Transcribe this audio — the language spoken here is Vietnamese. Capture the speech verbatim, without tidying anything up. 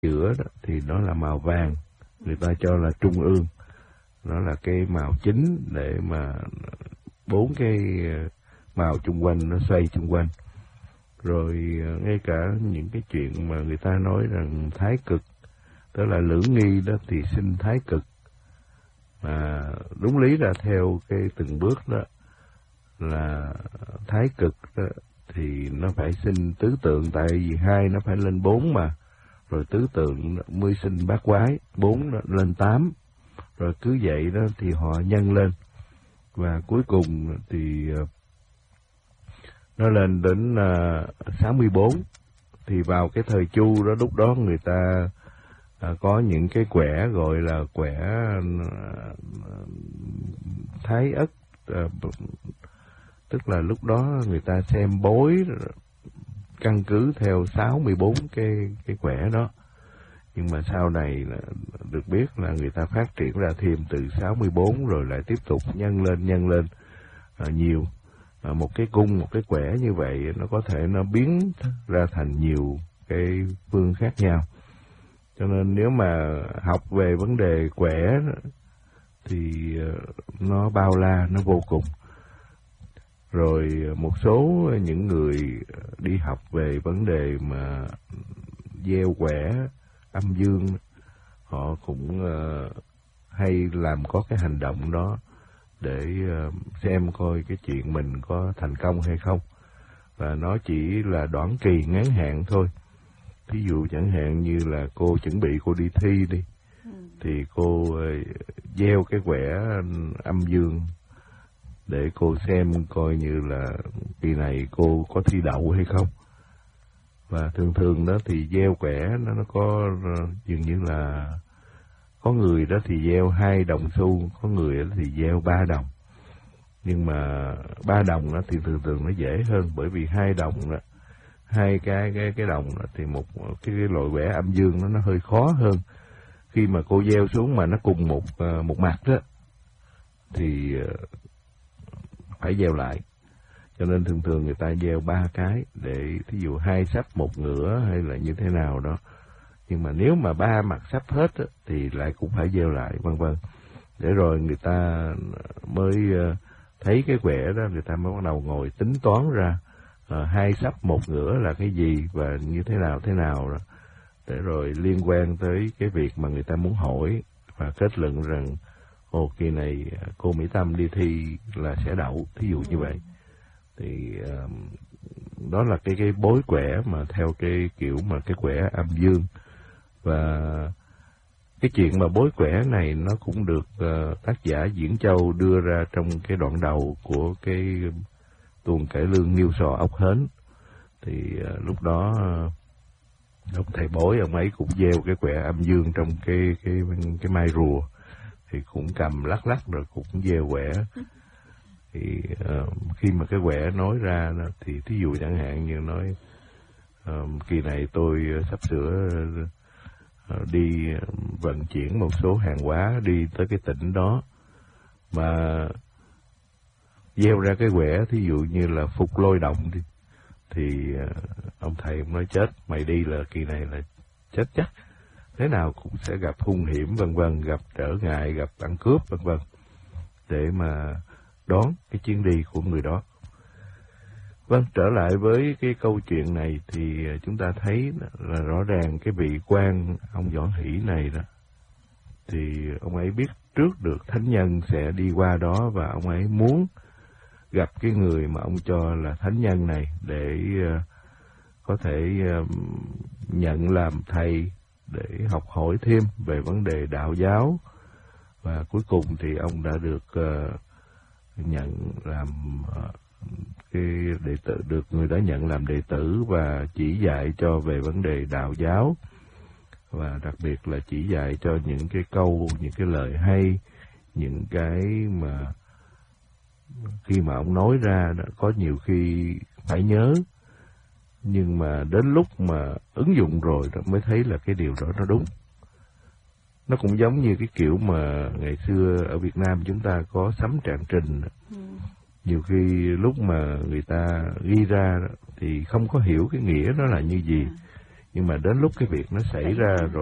giữa đó, thì nó là màu vàng, người ta cho là trung ương, nó là cái màu chính để mà bốn cái màu chung quanh nó xoay chung quanh. Rồi ngay cả những cái chuyện mà người ta nói rằng thái cực, tức là lưỡng nghi đó thì sinh thái cực, mà đúng lý là theo cái từng bước đó là thái cực đó, thì nó phải sinh tứ tượng, tại vì hai nó phải lên bốn mà, rồi tứ tượng mới sinh bát quái, bốn lên tám, rồi cứ vậy đó thì họ nhân lên, và cuối cùng thì nó lên đến sáu mươi bốn. Thì vào cái thời Chu đó, lúc đó người ta à, có những cái quẻ gọi là quẻ thái ất, à, tức là lúc đó người ta xem bói căn cứ theo sáu mươi bốn cái cái quẻ đó. Nhưng mà sau này là được biết là người ta phát triển ra thêm từ sáu mươi bốn rồi lại tiếp tục nhân lên nhân lên à, nhiều. À, một cái cung, một cái quẻ như vậy nó có thể nó biến ra thành nhiều cái phương khác nhau. Cho nên nếu mà học về vấn đề quẻ thì nó bao la, nó vô cùng. Rồi một số những người đi học về vấn đề mà gieo quẻ âm dương, họ cũng uh, hay làm có cái hành động đó để uh, xem coi cái chuyện mình có thành công hay không. Và nó chỉ là đoạn kỳ ngắn hạn thôi. Ví dụ chẳng hạn như là cô chuẩn bị cô đi thi đi, ừ. thì cô uh, gieo cái quẻ âm dương để cô xem coi như là kỳ này cô có thi đậu hay không. Và thường thường đó thì gieo quẻ nó nó có dường như là có người đó thì gieo hai đồng xu, có người đó thì gieo ba đồng. Nhưng mà ba đồng đó thì thường thường nó dễ hơn, bởi vì hai đồng đó, hai cái cái cái đồng đó thì một cái, cái loại quẻ âm dương nó nó hơi khó hơn. Khi mà cô gieo xuống mà nó cùng một một mặt đó thì phải gieo lại. Cho nên thường thường người ta gieo ba cái để thí dụ hai sắp một ngửa hay là như thế nào đó. Nhưng mà nếu mà ba mặt sắp hết á, thì lại cũng phải gieo lại, vân vân. Để rồi người ta mới thấy cái quẻ đó, người ta mới bắt đầu ngồi tính toán ra uh, hai sắp một ngửa là cái gì và như thế nào thế nào đó. Để rồi liên quan tới cái việc mà người ta muốn hỏi và kết luận rằng ồ kỳ này cô Mỹ Tâm đi thi là sẽ đậu, thí dụ như vậy. Thì uh, đó là cái cái bối quẻ mà theo cái kiểu mà cái quẻ âm dương. Và cái chuyện mà bối quẻ này nó cũng được uh, tác giả Diễn Châu đưa ra trong cái đoạn đầu của cái tuồng cải lương Nghiêu Sò Ốc Hến. Thì uh, lúc đó uh, ông thầy bói ông ấy cũng gieo cái quẻ âm dương trong cái cái cái mai rùa, thì cũng cầm lắc lắc rồi cũng gieo quẻ. Thì uh, khi mà cái quẻ nói ra đó, thì thí dụ chẳng hạn như nói uh, kỳ này tôi uh, sắp sửa uh, đi vận chuyển một số hàng hóa đi tới cái tỉnh đó, mà gieo ra cái quẻ thí dụ như là Phục Lôi Động đi, thì uh, ông thầy ông nói chết, mày đi là kỳ này là chết chắc, thế nào cũng sẽ gặp hung hiểm vân vân, gặp trở ngại, gặp ăn cướp vân vân, để mà đón cái chuyến đi của người đó. Vâng, trở lại với cái câu chuyện này thì chúng ta thấy là rõ ràng cái vị quan ông Võ Hỷ này đó, thì ông ấy biết trước được thánh nhân sẽ đi qua đó, và ông ấy muốn gặp cái người mà ông cho là thánh nhân này để uh, có thể uh, nhận làm thầy, để học hỏi thêm về vấn đề đạo giáo. Và cuối cùng thì ông đã được uh, nhận làm uh, cái đệ tử, được người đó nhận làm đệ tử và chỉ dạy cho về vấn đề đạo giáo, và đặc biệt là chỉ dạy cho những cái câu, những cái lời hay, những cái mà khi mà ông nói ra đó, có nhiều khi phải nhớ, nhưng mà đến lúc mà ứng dụng rồi đó mới thấy là cái điều đó nó đúng. Nó cũng giống như cái kiểu mà ngày xưa ở Việt Nam chúng ta có sấm trạng trình. Ừ. Nhiều khi lúc mà người ta ghi ra đó, thì không có hiểu cái nghĩa nó là như gì. Nhưng mà đến lúc cái việc nó xảy ra rồi